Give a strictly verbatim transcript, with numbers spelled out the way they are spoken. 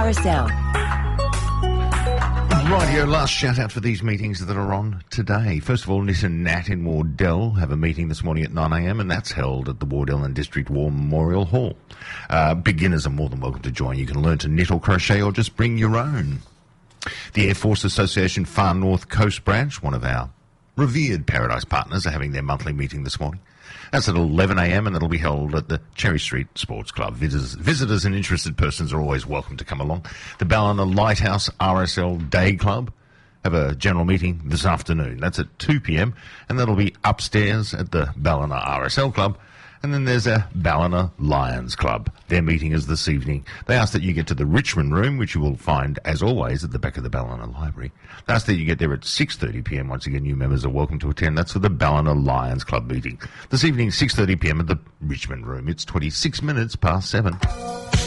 S L. Rightio, last shout out for these meetings that are on today. First of all, Nit and Nat in Wardell have a meeting this morning at nine a m and that's held at the Wardell and District War Memorial Hall. Uh, beginners are more than welcome to join. You can learn to knit or crochet or just bring your own. The Air Force Association Far North Coast Branch, one of our revered Paradise partners, are having their monthly meeting this morning. That's at eleven a m and it'll be held at the Cherry Street Sports Club. Visitors, visitors and interested persons are always welcome to come along. The Ballina Lighthouse R S L Day Club have a general meeting this afternoon. That's at two p m and that'll be upstairs at the Ballina R S L Club. And then there's a Ballina Lions Club. Their meeting is this evening. They ask that you get to the Richmond Room, which you will find, as always, at the back of the Ballina Library. They ask that you get there at six thirty p m. Once again, new members are welcome to attend. That's for the Ballina Lions Club meeting. This evening, six thirty p m at the Richmond Room. It's twenty-six minutes past seven.